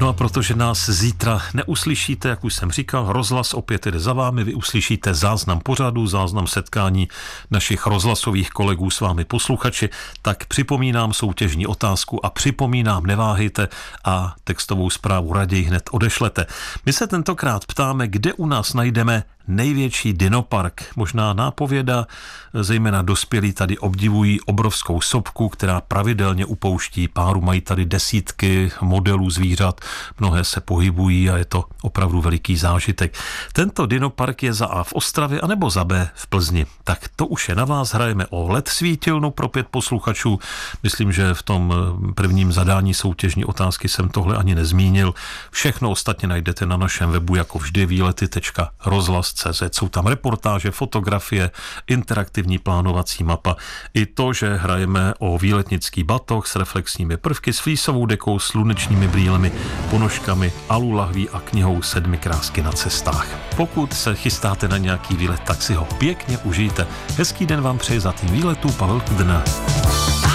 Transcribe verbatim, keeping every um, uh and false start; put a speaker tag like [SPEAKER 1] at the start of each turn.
[SPEAKER 1] No a protože nás zítra neuslyšíte, jak už jsem říkal, rozhlas opět jde za vámi, vy uslyšíte záznam pořadu, záznam setkání našich rozhlasových kolegů s vámi posluchači, tak připomínám soutěžní otázku a připomínám, neváhejte a textovou zprávu raději hned odešlete. My se tentokrát ptáme, kde u nás najdeme největší dinopark. Možná nápověda, zejména dospělí tady obdivují obrovskou sopku, která pravidelně upouští páru. Mají tady desítky modelů zvířat, mnohé se pohybují a je to opravdu veliký zážitek. Tento dinopark je za A v Ostravě anebo za B v Plzni. Tak to už je na vás, hrajeme o L E D svítilnu pro pět posluchačů. Myslím, že v tom prvním zadání soutěžní otázky jsem tohle ani nezmínil. Všechno ostatně najdete na našem webu jako vždy výlety tečka rozhlas tečka cé zet. Jsou tam reportáže, fotografie, interaktivní plánovací mapa. I to, že hrajeme o výletnický batoh s reflexními prvky, s flísovou dekou, slunečními brýlemi, ponožkami, alu lahví a knihou Sedmi krásky na cestách. Pokud se chystáte na nějaký výlet, tak si ho pěkně užijte. Hezký den vám přeje za tým výletů Pavel Kudrna.